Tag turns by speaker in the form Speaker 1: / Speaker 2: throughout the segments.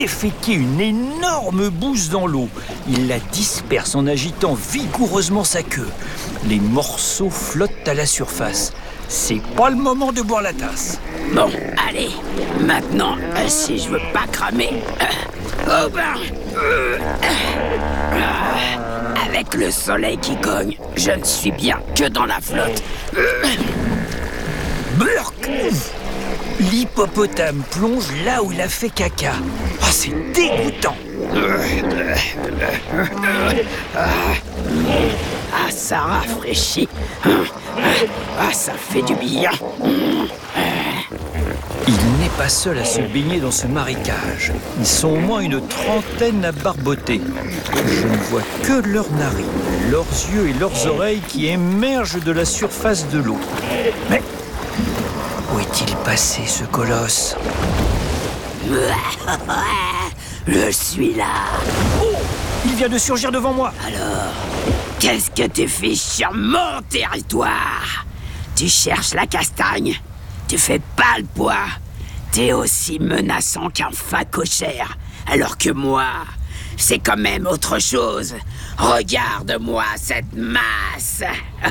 Speaker 1: déféquer une énorme bouse dans l'eau. Il la disperse en agitant vigoureusement sa queue. Les morceaux flottent à la surface. C'est pas le moment de boire la tasse.
Speaker 2: Bon, allez, maintenant, si je veux pas cramer, au bain. Avec le soleil qui cogne, je ne suis bien que dans la flotte.
Speaker 1: Burk! L'hippopotame plonge là où il a fait caca. Ah, c'est dégoûtant.
Speaker 2: Ah, ça rafraîchit. Ah, ça fait du bien.
Speaker 1: Il n'est pas seul à se baigner dans ce marécage. Ils sont au moins une trentaine à barboter. Je ne vois que leurs narines, leurs yeux et leurs oreilles qui émergent de la surface de l'eau. Mais où est-il passé, ce colosse?
Speaker 2: Je suis là.
Speaker 1: Oh! Il vient de surgir devant moi.
Speaker 2: Alors, qu'est-ce que tu fais sur mon territoire? Tu cherches la castagne? Tu fais pas le poids? T'es aussi menaçant qu'un phacochère, alors que moi, c'est quand même autre chose. Regarde-moi cette masse.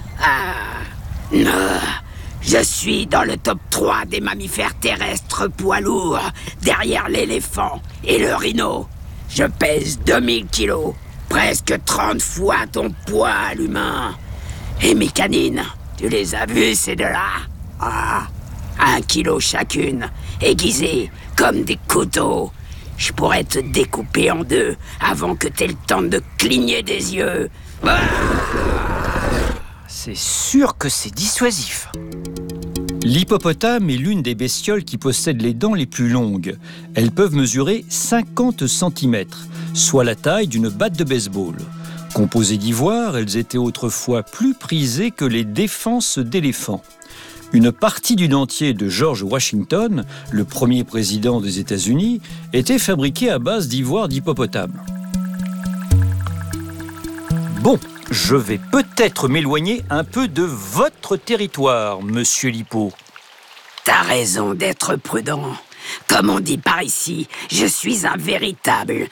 Speaker 2: Non, je suis dans le top 3 des mammifères terrestres poids lourds, derrière l'éléphant et le rhino. Je pèse 2000 kilos, presque 30 fois ton poids à l'humain. Et mes canines, tu les as vues, ces deux-là? 1 kilo chacune, aiguisées comme des couteaux. Je pourrais te découper en deux avant que t'aies le temps de cligner des yeux.
Speaker 1: C'est sûr que c'est dissuasif. L'hippopotame est l'une des bestioles qui possèdent les dents les plus longues. Elles peuvent mesurer 50 cm, soit la taille d'une batte de baseball. Composées d'ivoire, elles étaient autrefois plus prisées que les défenses d'éléphants. Une partie du dentier de George Washington, le premier président des États-Unis, était fabriquée à base d'ivoire d'hippopotame. Bon, je vais peut-être m'éloigner un peu de votre territoire, monsieur l'hippo.
Speaker 2: T'as raison d'être prudent. Comme on dit par ici, je suis un véritable...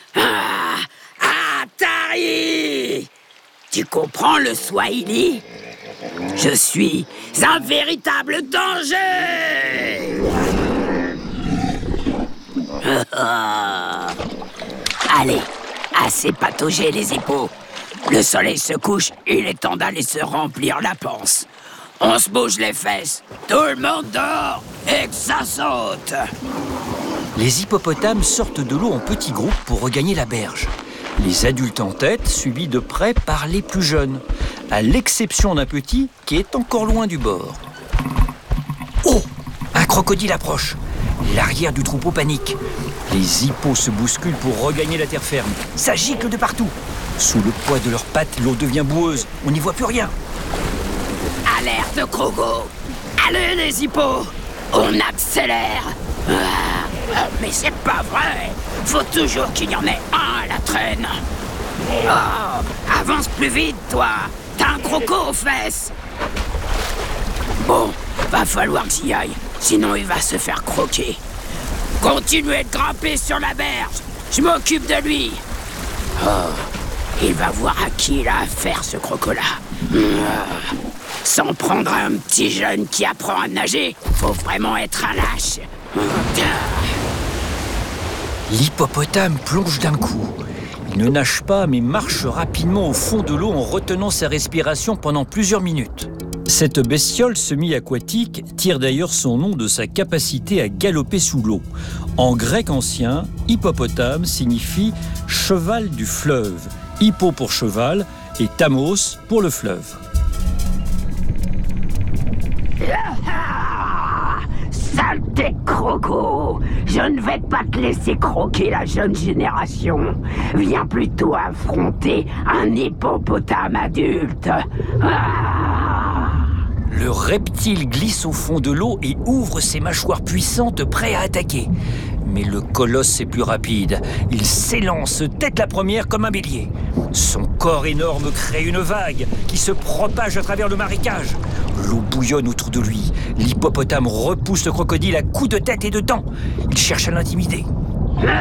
Speaker 2: Atari! Tu comprends le swahili? Je suis un véritable danger! Allez, assez pataugé les hippos. Le soleil se couche, il est temps d'aller se remplir la panse. On se bouge les fesses, tout le monde dort et que ça saute.
Speaker 1: Les hippopotames sortent de l'eau en petits groupes pour regagner la berge. Les adultes en tête, suivis de près par les plus jeunes, à l'exception d'un petit qui est encore loin du bord. Oh! Un crocodile approche. L'arrière du troupeau panique. Les hippos se bousculent pour regagner la terre ferme. Ça gicle de partout. Sous le poids de leurs pattes, l'eau devient boueuse. On n'y voit plus rien.
Speaker 2: Alerte Krogo! Allez les hippos! On accélère! Mais c'est pas vrai! Faut toujours qu'il y en ait un à la traîne! Oh, avance plus vite, toi! T'as un croco aux fesses! Bon, va falloir que j'y aille, sinon il va se faire croquer. Continuez de grimper sur la berge! Je m'occupe de lui! Oh, il va voir à qui il a affaire, ce croco-là. S'en prendre à un petit jeune qui apprend à nager, faut vraiment être un lâche.
Speaker 1: L'hippopotame plonge d'un coup. Il ne nage pas, mais marche rapidement au fond de l'eau en retenant sa respiration pendant plusieurs minutes. Cette bestiole semi-aquatique tire d'ailleurs son nom de sa capacité à galoper sous l'eau. En grec ancien, hippopotame signifie cheval du fleuve, hippo pour cheval et tamos pour le fleuve.
Speaker 2: Saleté croco! Je ne vais pas te laisser croquer la jeune génération. Viens plutôt affronter un hippopotame adulte.
Speaker 1: Le reptile glisse au fond de l'eau et ouvre ses mâchoires puissantes prêt à attaquer. Mais le colosse est plus rapide. Il s'élance tête la première comme un bélier. Son corps énorme crée une vague qui se propage à travers le marécage. L'eau bouillonne autour de lui. L'hippopotame repousse le crocodile à coups de tête et de dents. Il cherche à l'intimider.